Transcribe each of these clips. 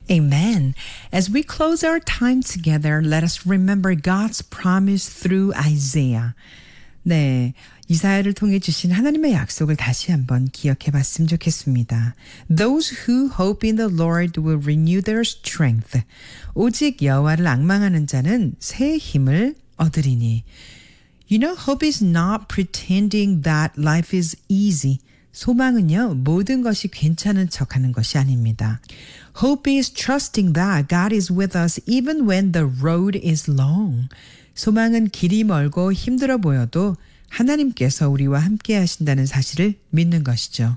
Amen. As we close our time together, let us remember God's promise through Isaiah. 네, 이사야를 통해 주신 하나님의 약속을 다시 한번 기억해 봤으면 좋겠습니다. Those who hope in the Lord will renew their strength. 오직 여호와를 앙망하는 자는 새 힘을 얻으리니. You know, hope is not pretending that life is easy. 소망은요, 모든 것이 괜찮은 척하는 것이 아닙니다. Hope is trusting that God is with us even when the road is long. 소망은 길이 멀고 힘들어 보여도 하나님께서 우리와 함께 하신다는 사실을 믿는 것이죠.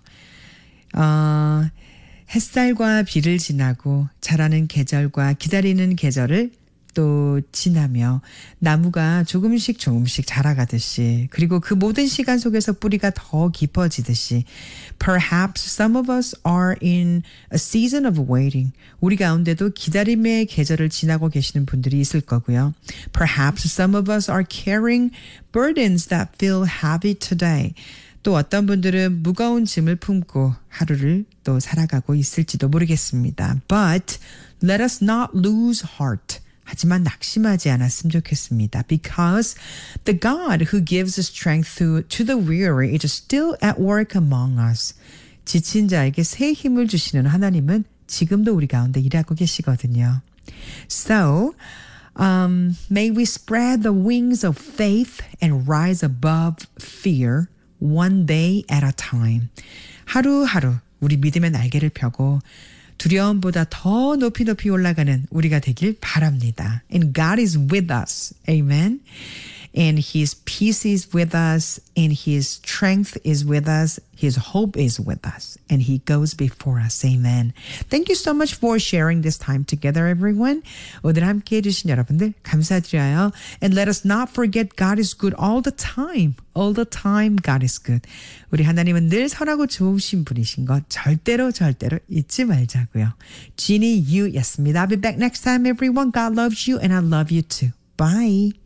햇살과 비를 지나고 자라는 계절과 기다리는 계절을 또 지나며 나무가 조금씩 자라가듯이 그리고 그 모든 시간 속에서 뿌리가 더 깊어지듯이 Perhaps some of us are in a season of waiting. 우리 가운데도 기다림의 계절을 지나고 계시는 분들이 있을 거고요. Perhaps some of us are carrying burdens that feel heavy today. 또 어떤 분들은 무거운 짐을 품고 하루를 또 살아가고 있을지도 모르겠습니다. But let us not lose heart. 하지만 낙심하지 않았으면 좋겠습니다. Because the God who gives strength to the weary is still at work among us. 지친 자에게 새 힘을 주시는 하나님은 지금도 우리 가운데 일하고 계시거든요. So, may we spread the wings of faith and rise above fear one day at a time. 하루하루 우리 믿음의 날개를 펴고 두려움보다 더 높이 올라가는 우리가 되길 바랍니다. And God is with us. Amen. And His peace is with us. And His strength is with us. His hope is with us. And He goes before us. Amen. Thank you so much for sharing this time together, everyone. 오늘 함께 해주신 여러분들 감사드려요. And let us not forget God is good all the time. All the time God is good. 우리 하나님은 늘 선하고 좋으신 분이신 것 절대로 잊지 말자고요. Jeannie Yu였습니다. I'll be back next time, everyone. God loves you and I love you too. Bye.